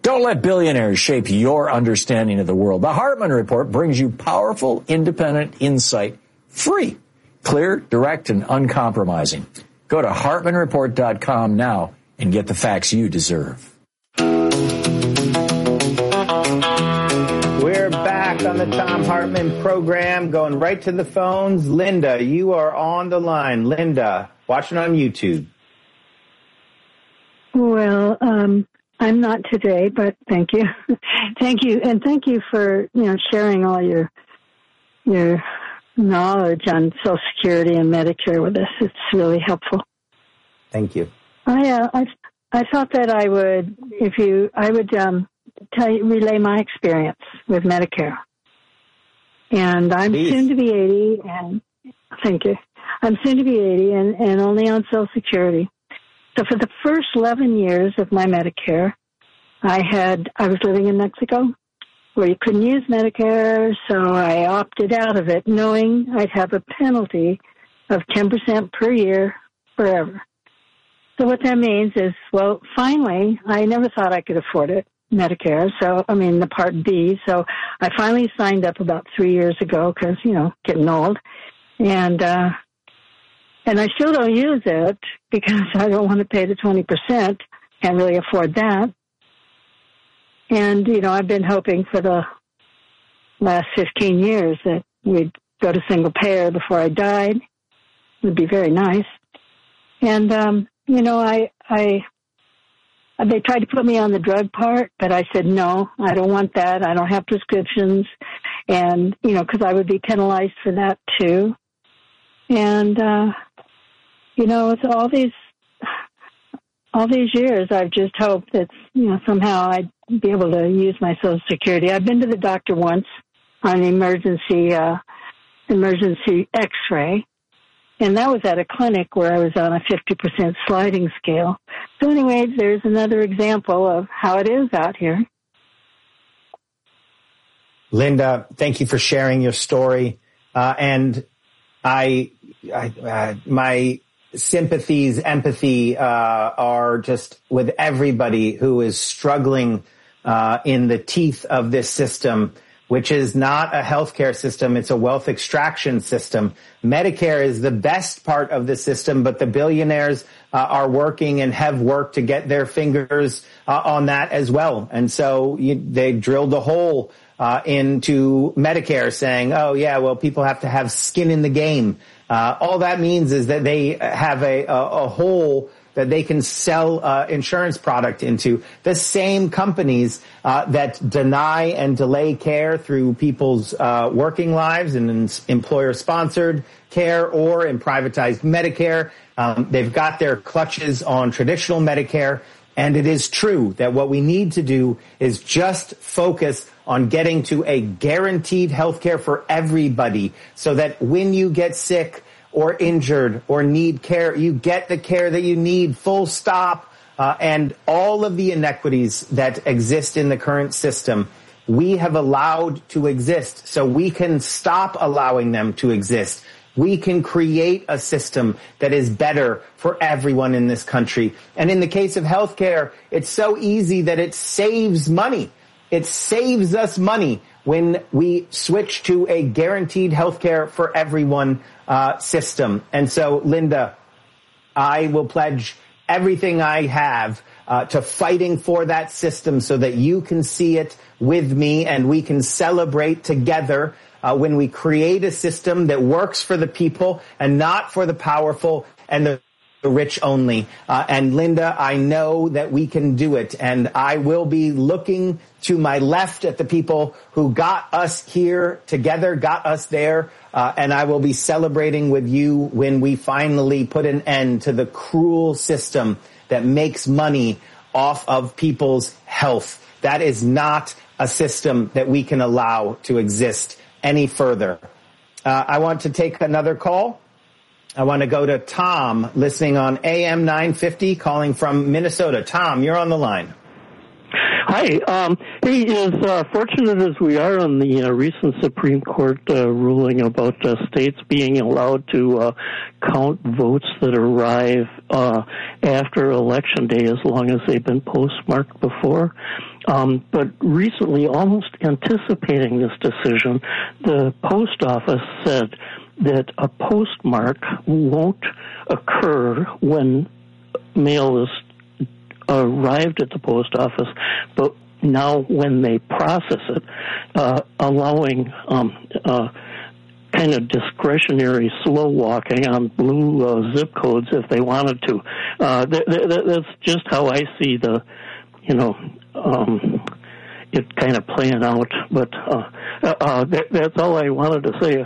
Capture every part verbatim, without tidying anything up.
Don't let billionaires shape your understanding of the world. The Hartman Report brings you powerful, independent insight, free, clear, direct, and uncompromising. Go to Hartman Report dot com now and get the facts you deserve. We're back on the Thom Hartmann program, going right to the phones. Linda, you are on the line. Linda, watching on YouTube. Well, um, I'm not today, but thank you. Thank you. And thank you for, you know, sharing all your, your knowledge on Social Security and Medicare with us. It's really helpful. Thank you. I, uh, I, I thought that I would, if you, I would, um, tell you, relay my experience with Medicare. And I'm Please. soon to be eighty, and thank you. I'm soon to be eighty and, and only on Social Security. So for the first eleven years of my Medicare, I had, I was living in Mexico where you couldn't use Medicare, so I opted out of it knowing I'd have a penalty of ten percent per year forever. So what that means is, well, finally, I never thought I could afford it, Medicare, so, I mean, the Part B, so I finally signed up about three years ago because, you know, getting old, and, uh, and I still don't use it because I don't want to pay the twenty percent, can't really afford that, and, you know, I've been hoping for the last fifteen years that we'd go to single payer before I died. It would be very nice, and, um, you know, I, I, they tried to put me on the drug part, but I said, no, I don't want that. I don't have prescriptions. And, you know, because I would be penalized for that too. And, uh, you know, it's all these, all these years, I've just hoped that, you know, somehow I'd be able to use my Social Security. I've been to the doctor once on an emergency, uh, emergency x-ray. And that was at a clinic where I was on a fifty percent sliding scale. So anyway, there's another example of how it is out here. Linda, thank you for sharing your story. Uh, and I, I uh, my sympathies, empathy uh, are just with everybody who is struggling uh, in the teeth of this system, which is not a healthcare system. It's a wealth extraction system. Medicare is the best part of the system, but the billionaires uh, are working and have worked to get their fingers uh, on that as well. And so you, they drilled a hole uh, into Medicare saying, oh, yeah, well, people have to have skin in the game. Uh, all that means is that they have a, a, a hole that they can sell uh, insurance product into. The same companies uh, that deny and delay care through people's uh, working lives and in employer-sponsored care or in privatized Medicare. Um, they've got their clutches on traditional Medicare. And it is true that what we need to do is just focus on getting to a guaranteed health care for everybody so that when you get sick or injured or need care, you get the care that you need, full stop. Uh, and all of the inequities that exist in the current system, we have allowed to exist. So we can stop allowing them to exist. We can create a system that is better for everyone in this country. And in the case of healthcare, it's so easy that it saves money. It saves us money when we switch to a guaranteed healthcare for everyone uh, system. And so, Linda, I will pledge everything I have uh, to fighting for that system so that you can see it with me and we can celebrate together uh, when we create a system that works for the people and not for the powerful and the the rich only. Uh, and Linda, I know that we can do it. And I will be looking to my left at the people who got us here together, got us there. Uh, and I will be celebrating with you when we finally put an end to the cruel system that makes money off of people's health. That is not a system that we can allow to exist any further. Uh, I want to take another call. I want to go to Tom, listening on A M nine fifty, calling from Minnesota. Tom, you're on the line. Hi. Um, hey, as uh, fortunate as we are on the uh, recent Supreme Court uh, ruling about uh, states being allowed to uh, count votes that arrive uh, after Election Day as long as they've been postmarked before, um, but recently, almost anticipating this decision, the post office said that a postmark won't occur when mail is arrived at the post office, but now when they process it, uh, allowing um, uh, kind of discretionary slow walking on blue uh, zip codes if they wanted to. Uh, th- th- that's just how I see the, you know, um, it kind of playing out. But uh, uh, that, that's all I wanted to say.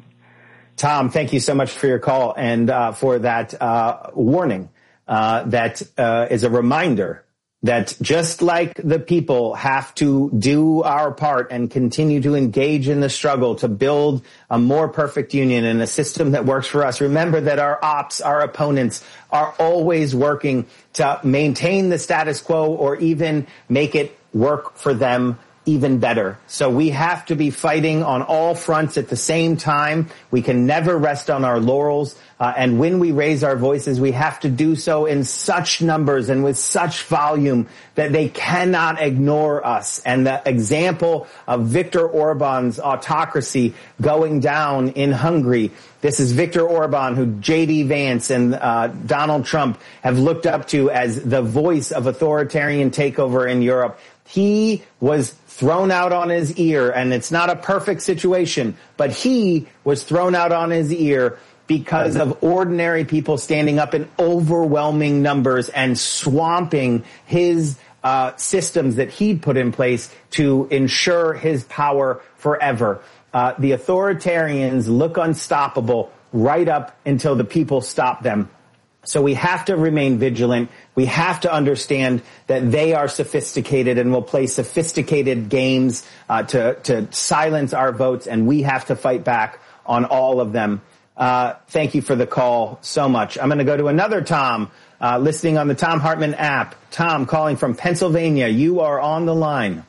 Tom, thank you so much for your call and uh, for that uh, warning. Uh, that uh, is a reminder that just like the people have to do our part and continue to engage in the struggle to build a more perfect union and a system that works for us, remember that our ops, our opponents, are always working to maintain the status quo or even make it work for them even better. So we have to be fighting on all fronts at the same time. We can never rest on our laurels. Uh, and when we raise our voices, we have to do so in such numbers and with such volume that they cannot ignore us. And the example of Viktor Orban's autocracy going down in Hungary, this is Viktor Orban, who J D Vance and uh, Donald Trump have looked up to as the voice of authoritarian takeover in Europe. He was thrown out on his ear, and it's not a perfect situation, but he was thrown out on his ear because of ordinary people standing up in overwhelming numbers and swamping his uh, systems that he'd put in place to ensure his power forever. Uh, the authoritarians look unstoppable right up until the people stop them. So we have to remain vigilant. We have to understand that they are sophisticated and will play sophisticated games uh, to, to silence our votes, and we have to fight back on all of them. Uh, thank you for the call so much. I'm going to go to another Tom uh, listening on the Tom Hartman app. Tom calling from Pennsylvania. You are on the line.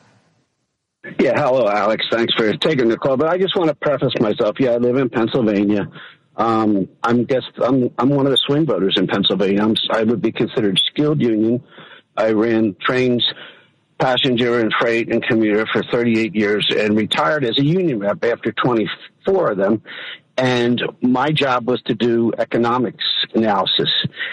Yeah, hello, Alex. Thanks for taking the call. But I just want to preface myself. Yeah, I live in Pennsylvania. Um, I'm guess I'm I'm one of the swing voters in Pennsylvania. I'm, I would be considered skilled union. I ran trains, passenger and freight and commuter for thirty-eight years and retired as a union rep after twenty-four of them. And my job was to do economics analysis.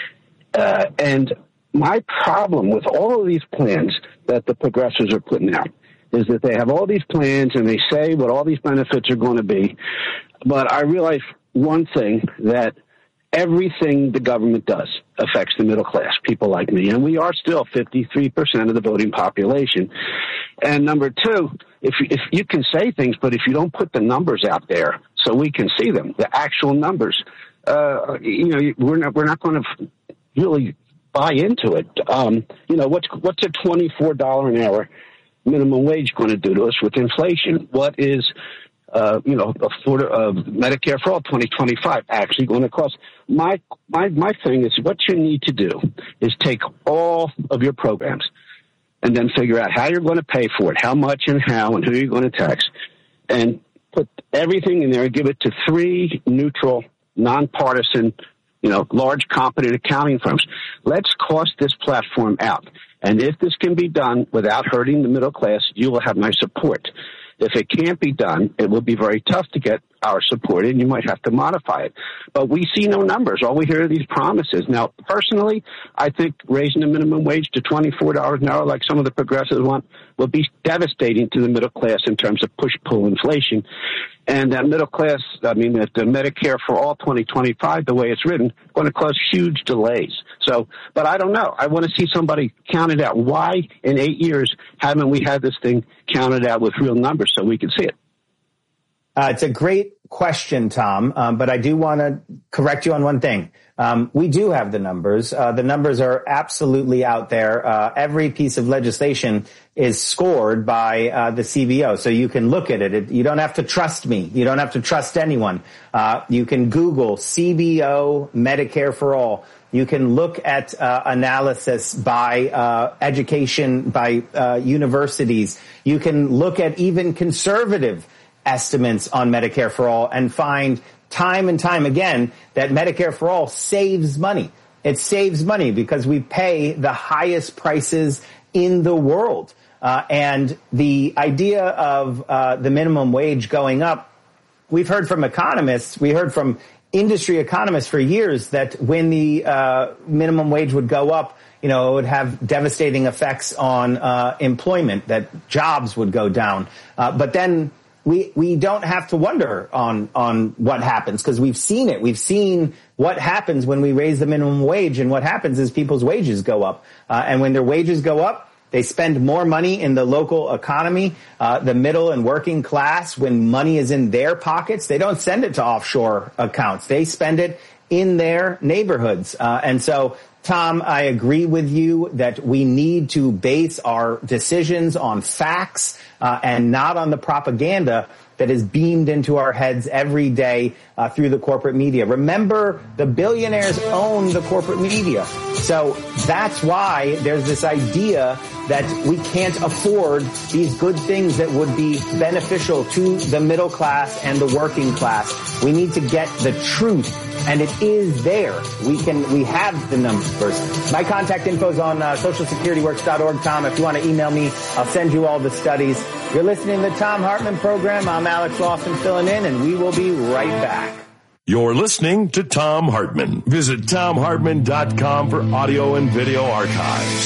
Uh, and my problem with all of these plans that the progressives are putting out is that they have all these plans and they say what all these benefits are going to be. But I realize one thing, that everything the government does affects the middle class, people like me. And we are still fifty-three percent of the voting population. And number two, if, if you can say things, but if you don't put the numbers out there so we can see them, the actual numbers, uh, you know, we're not, we're not going to really buy into it. Um, you know, what's, what's a twenty-four dollars an hour minimum wage going to do to us with inflation? What is Uh, you know, afford, uh, Medicare for All twenty twenty-five actually going to cost? My, my, my thing is what you need to do is take all of your programs and then figure out how you're going to pay for it, how much and how and who you're going to tax, and put everything in there and give it to three neutral, nonpartisan, you know, large competent accounting firms. Let's cost this platform out. And if this can be done without hurting the middle class, you will have my support. If it can't be done, it will be very tough to get our support, and you might have to modify it. But we see no numbers. All we hear are these promises. Now, personally, I think raising the minimum wage to twenty-four dollars an hour, like some of the progressives want, will be devastating to the middle class in terms of push-pull inflation. And that middle class, I mean, that the Medicare for All twenty twenty-five, the way it's written, going to cause huge delays. So, but I don't know. I want to see somebody count it out. Why in eight years haven't we had this thing counted out with real numbers so we can see it? Uh, it's a great question, Tom, um, but I do want to correct you on one thing. Um, we do have the numbers. Uh, the numbers are absolutely out there. Uh, every piece of legislation is scored by uh, the C B O, so you can look at it. it. You don't have to trust me. You don't have to trust anyone. Uh, you can Google C B O Medicare for All. You can look at uh, analysis by uh, education, by uh, universities. You can look at even conservative estimates on Medicare for All and find time and time again that Medicare for All saves money. It saves money because we pay the highest prices in the world. Uh, and the idea of uh, the minimum wage going up, we've heard from economists, we heard from industry economists for years that when the uh, minimum wage would go up, you know, it would have devastating effects on uh, employment, that jobs would go down. Uh, but then we we don't have to wonder on on what happens because we've seen it. We've seen what happens when we raise the minimum wage, and what happens is people's wages go up. Uh, and when their wages go up, they spend more money in the local economy. Uh, the middle and working class, when money is in their pockets, they don't send it to offshore accounts. They spend it in their neighborhoods. Uh, and so, Tom, I agree with you that we need to base our decisions on facts uh, and not on the propaganda that is beamed into our heads every day uh, through the corporate media. Remember, the billionaires own the corporate media. So that's why there's this idea that we can't afford these good things that would be beneficial to the middle class and the working class. We need to get the truth, and it is there. We can, we have the numbers. My contact info is on uh, social security works dot org, Tom. If you want to email me, I'll send you all the studies. You're listening to the Tom Hartman program. I'm Alex Lawson filling in, and we will be right back. You're listening to Tom Hartman. Visit tom hartman dot com for audio and video archives.